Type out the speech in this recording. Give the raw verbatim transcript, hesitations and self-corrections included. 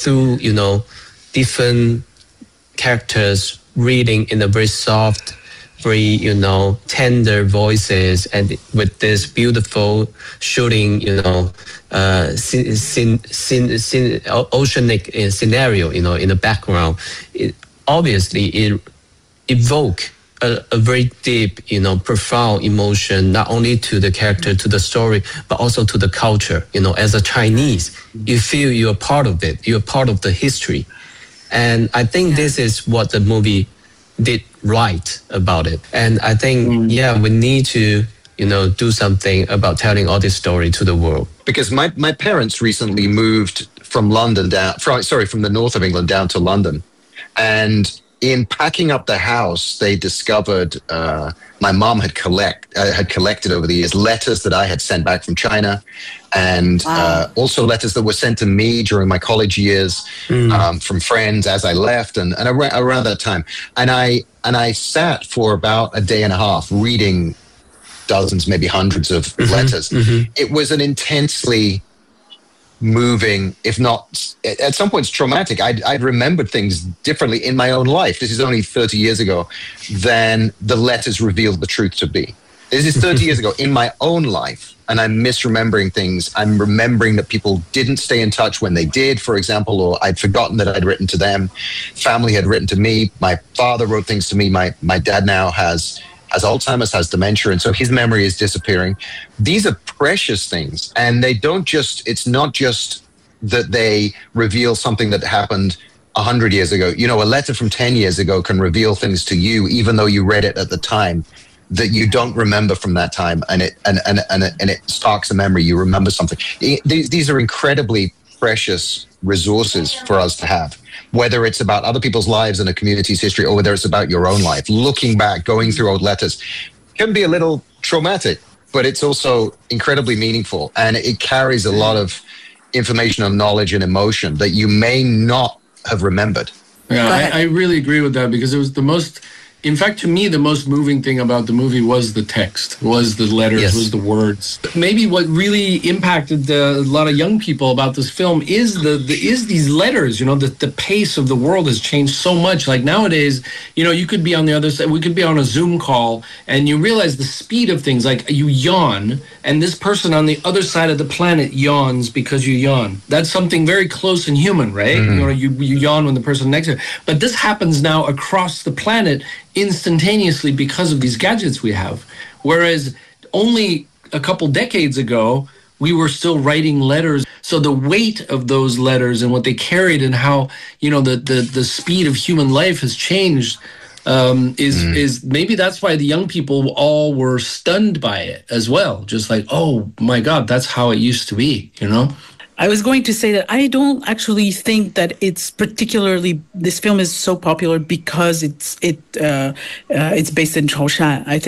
through, you know, different characters reading in a very soft, very, you know, tender voices, and with this beautiful shooting, you know, uh, scene, scene, scene, scene, oceanic uh, scenario, you know, in the background, it, obviously it evoke a, a very deep, you know, profound emotion, not only to the character, to the story, but also to the culture. You know, as a Chinese, you feel you're part of it, you're part of the history. And I think this is what the movie did right about it. And I think, mm. yeah, we need to, you know, do something about telling all this story to the world. Because my, my parents recently moved from London down, from, sorry, from the north of England down to London. And in packing up the house, they discovered uh, my mom had collect uh, had collected over the years letters that I had sent back from China, and wow. uh, also letters that were sent to me during my college years mm. um, from friends as I left, and, and around, around that time. And I and I sat for about a day and a half reading dozens, maybe hundreds of mm-hmm. letters. Mm-hmm. It was an intensely moving, if not at some points traumatic. I'd, I'd remembered things differently in my own life. This is only thirty years ago than the letters revealed the truth to be. This is thirty years ago in my own life, and I'm misremembering things. I'm remembering that people didn't stay in touch when they did, for example, or I'd forgotten that I'd written to them. Family had written to me. My father wrote things to me. My, my dad now has has Alzheimer's, has dementia, and so his memory is disappearing. These are precious things, and they don't just, it's not just that they reveal something that happened one hundred years ago. You know, a letter from ten years ago can reveal things to you, even though you read it at the time, that you don't remember from that time, and it and and and it, and it sparks a memory. You remember something. These these are incredibly precious resources for us to have, whether it's about other people's lives and a community's history, or whether it's about your own life. Looking back, going through old letters can be a little traumatic, but it's also incredibly meaningful, and it carries a lot of information and knowledge and emotion that you may not have remembered. Yeah, I, I really agree with that, because it was the most, in fact, to me, the most moving thing about the movie was the text, was the letters, yes. was the words. Maybe what really impacted the, a lot of young people about this film is the, the is these letters. You know, the, the pace of the world has changed so much. Like nowadays, you know, you could be on the other side, we could be on a Zoom call, and you realize the speed of things. Like you yawn, and this person on the other side of the planet yawns because you yawn. That's something very close and human, right? Mm-hmm. You know, you, you yawn when the person next to you. But this happens now across the planet instantaneously because of these gadgets we have. Whereas only a couple decades ago, we were still writing letters. So the weight of those letters and what they carried, and how, you know, the the, the speed of human life has changed, um, is mm. is maybe that's why the young people all were stunned by it as well. Just like, oh my God, that's how it used to be, you know? I was going to say that I don't actually think that it's particularly, this film is so popular because it's it uh, uh, it's based in Chaoshan. I think